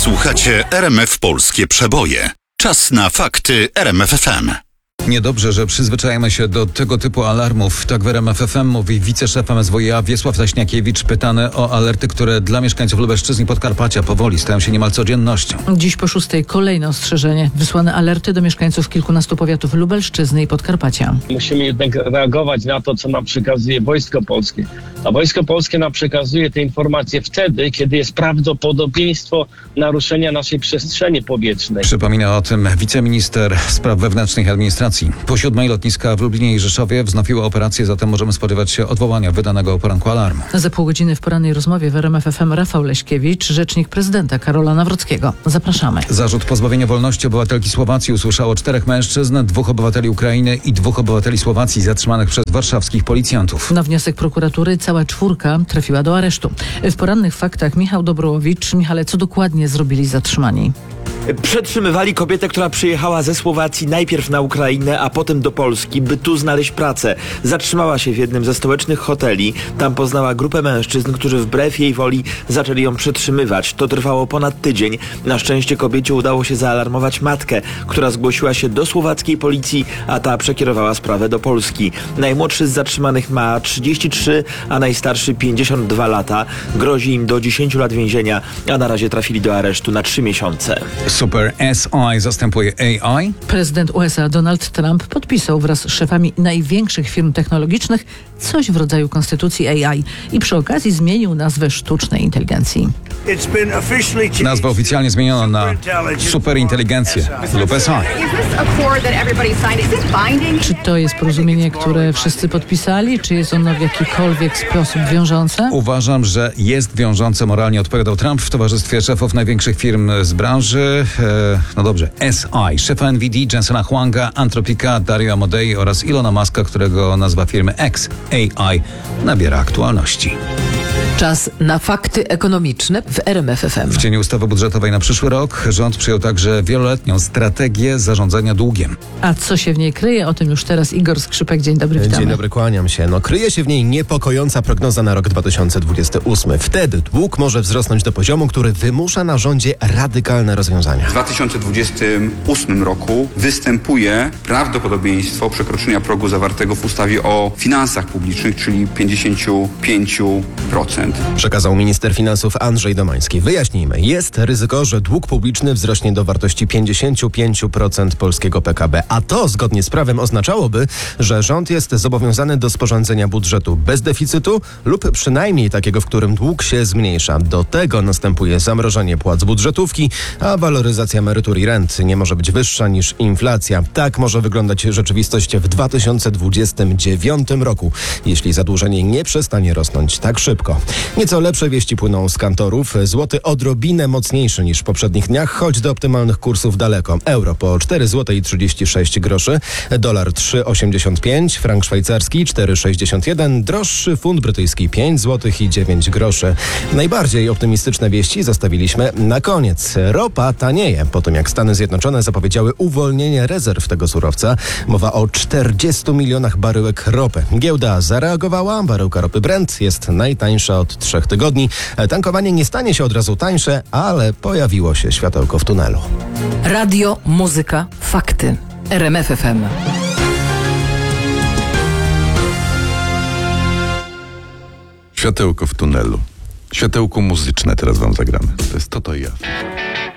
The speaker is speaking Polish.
Słuchacie RMF Polskie Przeboje. Czas na fakty RMF FM. Niedobrze, że przyzwyczajamy się do tego typu alarmów. Tak w RMF FM mówi wiceszef MSWiA Wiesław Taśniakiewicz, pytany o alerty, które dla mieszkańców Lubelszczyzny i Podkarpacia powoli stają się niemal codziennością. Dziś po 6 kolejne ostrzeżenie. Wysłane alerty do mieszkańców kilkunastu powiatów Lubelszczyzny i Podkarpacia. Musimy jednak reagować na to, co nam przekazuje Wojsko Polskie. A Wojsko Polskie nam przekazuje te informacje wtedy, kiedy jest prawdopodobieństwo naruszenia naszej przestrzeni powietrznej. Przypomina o tym wiceminister spraw wewnętrznych i administracji. Po 7 lotniska w Lublinie i Rzeszowie wznowiły operację, zatem możemy spodziewać się odwołania wydanego o poranku alarmu. Za pół godziny w porannej rozmowie w RMF FM Rafał Leśkiewicz, rzecznik prezydenta Karola Nawrockiego. Zapraszamy. Zarzut pozbawienia wolności obywatelki Słowacji usłyszało 4 mężczyzn, 2 obywateli Ukrainy i 2 obywateli Słowacji zatrzymanych przez warszawskich policjantów. Na wniosek prokuratury cała 4 trafiła do aresztu. W porannych faktach Michał Dobrołowicz. Michale, co dokładnie zrobili zatrzymani? Przetrzymywali kobietę, która przyjechała ze Słowacji najpierw na Ukrainę, a potem do Polski, by tu znaleźć pracę. Zatrzymała się w jednym ze stołecznych hoteli. Tam poznała grupę mężczyzn, którzy wbrew jej woli zaczęli ją przetrzymywać. To trwało ponad tydzień. Na szczęście kobiecie udało się zaalarmować matkę, która zgłosiła się do słowackiej policji, a ta przekierowała sprawę do Polski. Najmłodszy z zatrzymanych ma 33, a najstarszy 52 lata. Grozi im do 10 lat więzienia, a na razie trafili do aresztu na 3 miesiące. Super SI zastępuje AI? Prezydent USA Donald Trump podpisał wraz z szefami największych firm technologicznych coś w rodzaju konstytucji AI i przy okazji zmienił nazwę sztucznej inteligencji. Nazwę oficjalnie zmieniono na superinteligencję lub SI. Czy to jest porozumienie, które wszyscy podpisali? Czy jest ono w jakikolwiek sposób wiążące? Uważam, że jest wiążące moralnie, odpowiadał Trump w towarzystwie szefów największych firm z branży. No dobrze, SI, szefa NVIDIA, Jensena Huanga, Anthropica, Dario Amodei oraz Ilona Muska, którego nazwa firmy XAI nabiera aktualności. Czas na fakty ekonomiczne w RMF FM. W cieniu ustawy budżetowej na przyszły rok rząd przyjął także wieloletnią strategię zarządzania długiem. A co się w niej kryje? O tym już teraz Igor Skrzypek. Dzień dobry, witamy. Dzień dobry, kłaniam się. Kryje się w niej niepokojąca prognoza na rok 2028. Wtedy dług może wzrosnąć do poziomu, który wymusza na rządzie radykalne rozwiązania. W 2028 roku występuje prawdopodobieństwo przekroczenia progu zawartego w ustawie o finansach publicznych, czyli 55%. Przekazał minister finansów Andrzej Domański. Wyjaśnijmy, jest ryzyko, że dług publiczny wzrośnie do wartości 55% polskiego PKB, a to zgodnie z prawem oznaczałoby, że rząd jest zobowiązany do sporządzenia budżetu bez deficytu lub przynajmniej takiego, w którym dług się zmniejsza. Do tego następuje zamrożenie płac budżetówki, a waloryzacja emerytur i rent nie może być wyższa niż inflacja. Tak może wyglądać rzeczywistość w 2029 roku, jeśli zadłużenie nie przestanie rosnąć tak szybko. Nieco lepsze wieści płyną z kantorów. Złoty odrobinę mocniejszy niż w poprzednich dniach, choć do optymalnych kursów daleko. Euro po 4,36 zł, dolar 3,85, frank szwajcarski 4,61, droższy funt brytyjski 5 zł i 9 groszy. Najbardziej optymistyczne wieści zostawiliśmy na koniec. Ropa tanieje po tym, jak Stany Zjednoczone zapowiedziały uwolnienie rezerw tego surowca. Mowa o 40 milionach baryłek ropy. Giełda zareagowała, baryłka ropy Brent jest najtańsza od 3 tygodni. Tankowanie nie stanie się od razu tańsze, ale pojawiło się światełko w tunelu. Radio, muzyka, fakty. RMF FM. Światełko w tunelu. Światełko muzyczne teraz wam zagramy. To jest to i ja.